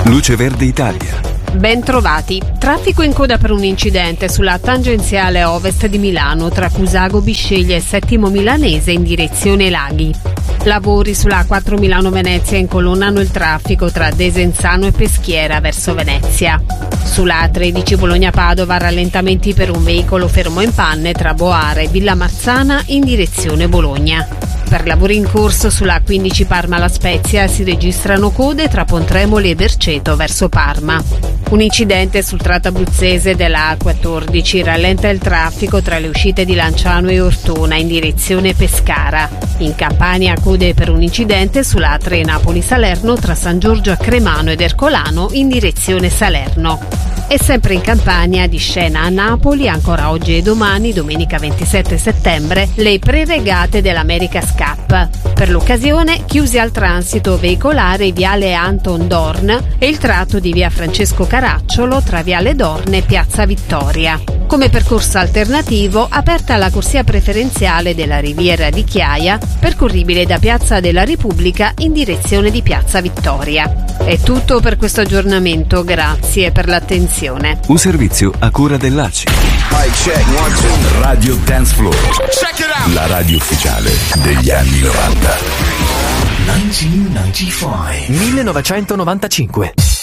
Luce Verde Italia. Ben trovati. Traffico in coda per un incidente sulla tangenziale ovest di Milano tra Cusago Bisceglie e Settimo Milanese in direzione Laghi. Lavori sulla A4 Milano-Venezia incolonnano il traffico tra Desenzano e Peschiera verso Venezia. Sulla A13 Bologna-Padova rallentamenti per un veicolo fermo in panne tra Boara e Villa Marzana in direzione Bologna. Per lavori in corso sulla A15 Parma-La Spezia si registrano code tra Pontremoli e Berceto verso Parma. Un incidente sul tratto abruzzese della A14 rallenta il traffico tra le uscite di Lanciano e Ortona in direzione Pescara. In Campania code per un incidente sulla A3 Napoli-Salerno tra San Giorgio a Cremano ed Ercolano in direzione Salerno. E sempre in Campania, di scena a Napoli, ancora oggi e domani, domenica 27 settembre, le preregate dell'America's Cup. Per l'occasione chiusi al transito veicolare viale Anton Dorn e il tratto di via Francesco Caracciolo tra viale Dorn e piazza Vittoria. Come percorso alternativo, aperta la corsia preferenziale della Riviera di Chiaia, percorribile da Piazza della Repubblica in direzione di piazza Vittoria. È tutto per questo aggiornamento, grazie per l'attenzione. Un servizio a cura dell'ACI. Radio Dance Floor. La radio ufficiale degli anni 90. 1995.